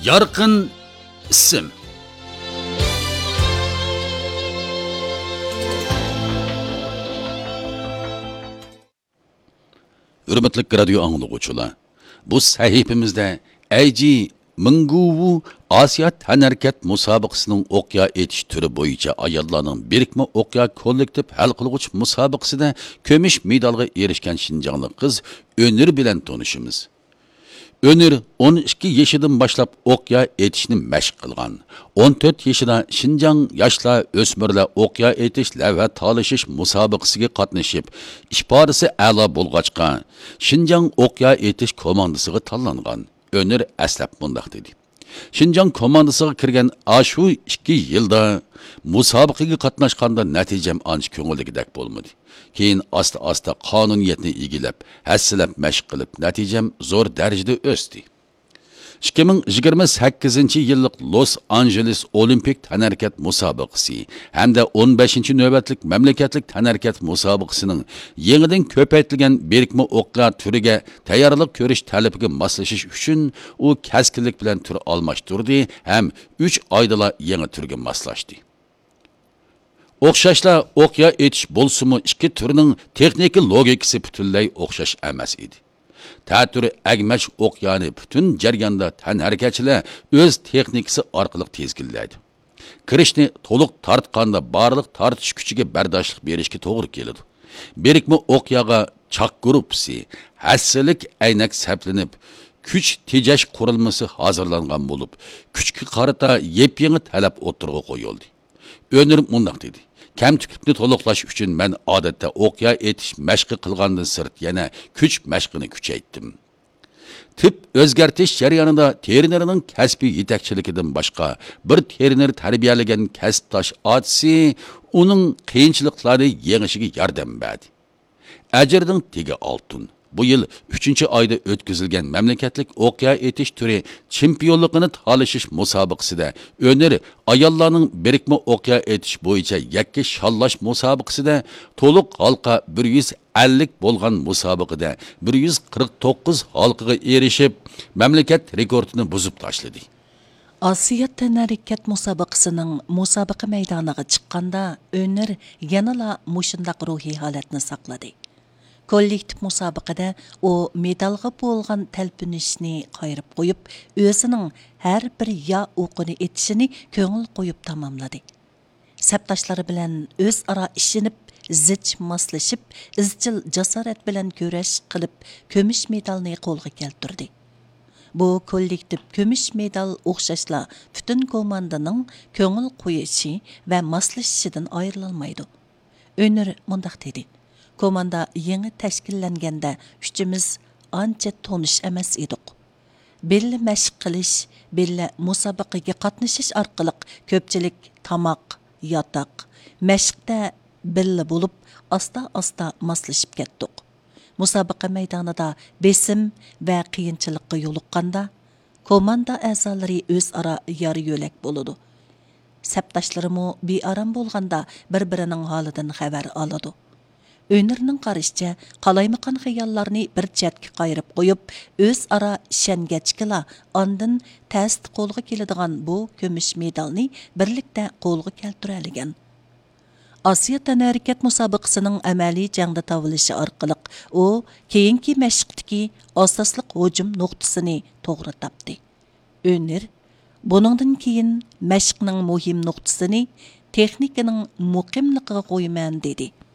Yorqin ism. Hürmetli radio anlıqçılar. Bu sahifimizde Ayji Minguvu Asiya Tanharkat musobaqasining o'qya etish turi bo'yicha ayollarning birikma o'qya kollektiv hal qilg'uch musobaqasida ko'mish medalga erishgan Şinjanlik qiz Önür bilan tanishimiz. Önür 12 yaşından başlap o'qya etishni mashq qilgan. 14 yaşida Şinjan yoshlar o'smirlar o'qya etish va talashish musobaqasiga qatnashib, ishporasi a'lo bo'lg'achqa Şinjan o'qya etish komandasiga tanlangan. Önür əslab bundaq dedi. Şinjan komandasiga kirgan ashu 2 yilda musobaqaga qatnashganda natijam ancha ko'ngildagidek bo'lmadi. Keyin asta qonuniyatni egilab, hassilab mashq qilib, natijam zo'r darajada o'sdi. 2028 yillik Los Angeles Olimpik tanharkat musobaqasi hamda 15 navbatlik mamlakatlik tanharkat musobaqasining yangidan ko'paytirilgan birikma o'qlar turiga tayyorlik ko'rish talabiga moslashish uchun u kaskinlik bilan tur almashtirdi ham 3 oydala yangi turga moslashdi. O'xshashlar o'qya etish bo'lsa-mu ikki turning texnik logikasi butunlay o'xshash emas edi. Ta'turi agmash o'qyani butun jarayonda tanharakachilar o'z texnikasi orqali tezgillaydi. Kirishni to'liq tortganda barliq tortish kuchiga bardoshlik berishga to'g'ri keladi. Birikma o'qyaga chaq guruhsi, hassalik aynak saplanib, kuch tejash qurilmasi hozirlangan bo'lib, kuchga qarata yep-yangi talab o'tirg'i qo'yildi. Önür mundaq dedi. Kamtuklikni to'liqlash uchun men odatda o'qya etish mashqi qilgandan sirt yana kuch mashqini kuchaytdim. Tip o'zgartish jarayonida trenerning kasbiy yetakchiligidan boshqa bir trener tarbiyalagan kasbdosh otisi uning qiyinchiliklarni yengishga yordam berdi. Ajrning tegi oltin. Bu yil 3-oyda o'tkazilgan mamlakatlik o'qya etish turi chempionligini talashish musobaqasida Önür ayollarning birikma o'qya etish bo'yicha yakka shallash musobaqasida to'liq halqa 150 bo'lgan musobaqada 149 halqaga erishib, mamlakat rekordini buzib tashladi. Asiya tanharkat musobaqasining musobaqa maydoniga chiqqanda Önür yanala mushundaq ruhiy holatni saqladi. Kollektiv musobaqada o medalga bo'lgan talpinishni qayirib qo'yib, o'zining har bir ya o'qini etishini ko'ngil qo'yib tamomladi. Sapdoshlari bilan o'zaro ishinib, zich moslashib, izchil jasorat bilan kurash qilib, ko'mish medalni qo'lga keltirdi. Bu kollektiv ko'mish medal o'xshashla butun komandaning ko'ngil qo'yishi va moslashishidan ayrilmaydi. Önür mundaq dedi. Komanda yangi tashkillanganda uchimiz ancha tonish emas edik. Billa mashq qilish, billa musobaqaga qatnashish orqali ko'pchilik tamoq, yotoq, mashqda billa bo'lib, asta moslashib ketdik. Musobaqa maydonida besim va qiyinchilikqa yo'liqqanda komanda a'zolari o'zaro yor-yo'lak bo'ladi. Sapdoshlarim bearam bo'lganda bir-birining holidan xabar oladi. Önürning qarashicha qalaymaqan xayollarni bir chetga qayirib qo'yib, o'zaro ishongachkila ondan tast qo'lga keladigan bu ko'mish medalni birlikda qo'lga keltiradigan. Asiya tanharkat musobaqasining amaliy jangda tavilishi orqali u keyingi mashqdagi asosliq hujum nuqtasini to'g'ri topdi. Önür buningdan keyin mashqning muhim nuqtasini texnikaning muqimligiga qo'yman dedi.